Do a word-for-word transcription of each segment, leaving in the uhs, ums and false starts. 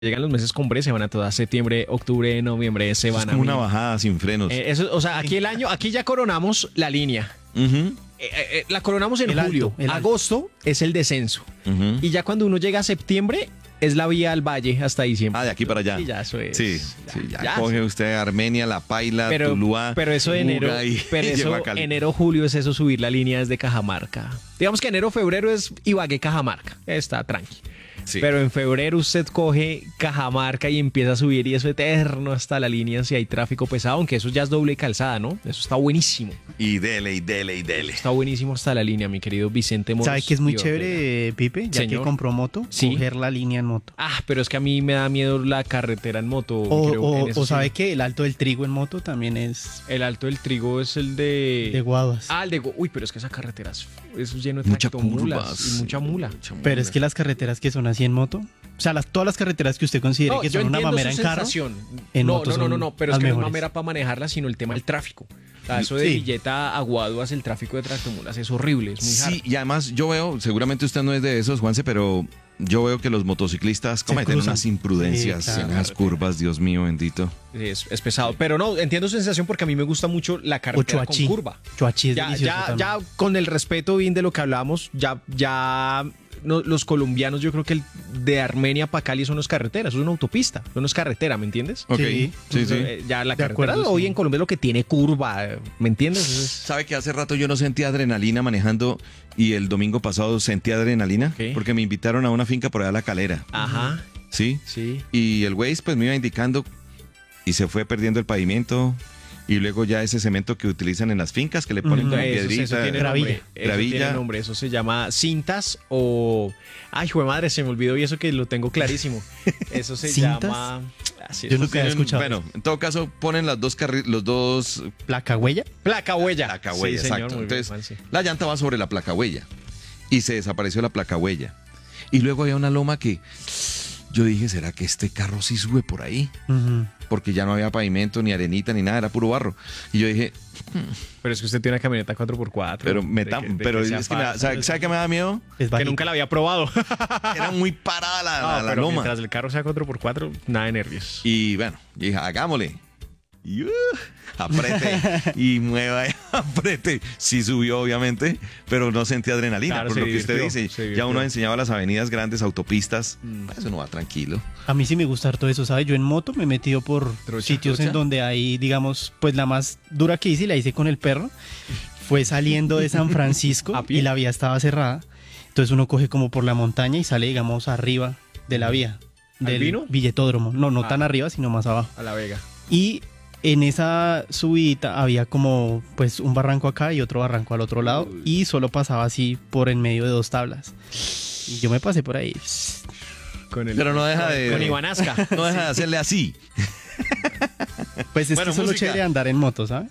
Llegan los meses con bre, se van a todas septiembre, octubre, noviembre, se Eso van es como a una mil. bajada sin frenos. Eh, eso, o sea, aquí el año, aquí ya coronamos la línea. Ujú, Eh, eh, la coronamos en El julio. alto, el alto. Agosto es el descenso. ujú. Y ya cuando uno llega a septiembre, es la vía al valle hasta diciembre. Ah, de aquí para allá. Y ya eso es. Sí, ya, sí, ya, ya. coge usted Armenia, La Paila, Pero, Tuluá, pero eso de enero, Buga y pero llegó eso, a Cali. enero, julio es eso, subir la línea desde Cajamarca. Digamos que enero, febrero es Ibagué, Cajamarca. Está tranqui. Sí. Pero en febrero usted coge Cajamarca y empieza a subir y eso eterno hasta la línea si hay tráfico pesado, aunque eso ya es doble calzada, ¿no? Eso está buenísimo. Y dele, y dele, y dele. Está buenísimo hasta la línea, mi querido Vicente Moros. ¿Sabe que es muy y Ortega. chévere, Pipe? Ya Señor. que compró moto, Sí. coger la línea en moto. Ah, pero es que a mí me da miedo la carretera en moto. O, creo, o- en eso o sí. sabe que el alto del trigo en moto también es El Alto del Trigo es el de... de guaduas. Ah, el de... Gu- Uy, pero es que esa carretera es, eso es lleno de Mucha tractomulas curvas. y mucha mula. Mucha Pero mula. es que las carreteras que son así en moto, o sea, las, todas las carreteras que usted considere No, que yo son una entiendo mamera su en carro, sensación. en no, moto no, no, no, son no, pero es las que no es mejores. mamera para manejarla, sino el tema del tráfico. O sea, eso de Sí. Villeta a Guaduas, el tráfico de tractomulas es horrible, es muy Sí, hard. y además yo veo, seguramente usted no es de esos, Juanse, pero yo veo que los motociclistas cometen cruzan. unas imprudencias Sí, claro. en las curvas, Dios mío, bendito. Es, es pesado. Pero no, entiendo su sensación porque a mí me gusta mucho la O carretera con Choachí. curva. Choachí es Ya, delicioso ya, también. ya con el respeto bien de lo que hablábamos, ya, ya no, los colombianos, yo creo que el de Armenia para Cali eso no es carretera, eso es una autopista, eso no es carretera, ¿me entiendes? Ok, Sí. sí, sí. Eh, Ya la De carretera acuerdo, hoy sí. en Colombia es lo que tiene curva, ¿me entiendes? Eso es- ¿Sabe que hace rato yo no sentía adrenalina manejando y el domingo pasado sentí adrenalina? ¿Qué? Porque me invitaron a una finca por allá a La Calera, Ajá, ¿sí? sí. Y el Waze pues me iba indicando y se fue perdiendo el pavimento y luego ya ese cemento que utilizan en las fincas que le ponen Ujú. como Eso, piedrita. eso tiene Gravilla. nombre. Eso Gravilla. tiene nombre. Eso se llama cintas o... Ay, jue madre, se me olvidó y eso que lo tengo clarísimo. Eso se ¿Cintas? llama... Así Yo es. nunca había Tienen- escuchado. Bueno, en todo caso ponen las dos carri- los dos ¿Placa huella? Placa huella. placa huella, Sí, señor, exacto. muy bien, Entonces, Juanse. la llanta va sobre la placa huella y se desapareció la placa huella. Y luego había una loma que yo dije, ¿será que este carro sí sube por ahí? Ujú. Porque ya no había pavimento, ni arenita, ni nada, era puro barro. Y yo dije, Pero es que usted tiene una camioneta cuatro por cuatro. pero me de ta- que- de pero que sea es que me da- fácil. ¿sabe, sabe qué me da miedo? Es Que bajito. nunca la había probado. Era muy parada la, la- No, la pero loma. mientras el carro sea cuatro por cuatro, nada de nervios. Y bueno, yo dije, hagámosle. Y, uh, aprete y mueva y aprete. Sí subió, obviamente, pero no sentí adrenalina. Claro, por se lo que usted divirtió, dice, se ya divirtió. uno ha enseñado las avenidas grandes, autopistas. Mm. Eso no va tranquilo. A mí sí me gusta harto eso, ¿sabes? Yo en moto me he metido por Trocha, sitios trocha. en donde hay, digamos, pues la más dura que hice y la hice con el perro. Fue saliendo de San Francisco ¿A pie? y la vía estaba cerrada. Entonces uno coge como por la montaña y sale, digamos, arriba de la vía. ¿Al Del Vino? Villetódromo. No, no Ah. tan arriba, sino más abajo. A la Vega. Y en esa subida había como pues un barranco acá y otro barranco al otro lado. Y solo pasaba así por en medio de dos tablas. Y yo me pasé por ahí. Con el, Pero no deja con- de- Con Ivanasca. No deja de hacerle así. Pues es Bueno, que eso es lo música. chévere de andar en moto, ¿sabes?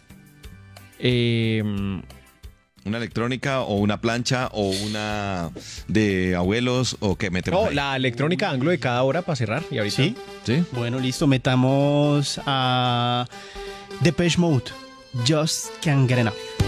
Eh, Una electrónica o una plancha o una de abuelos o que metemos no, ahí? la electrónica anglo de cada hora para cerrar. Y ahorita. Sí. ¿Sí? Bueno, listo, metamos a Depeche Mode. Just can't get enough.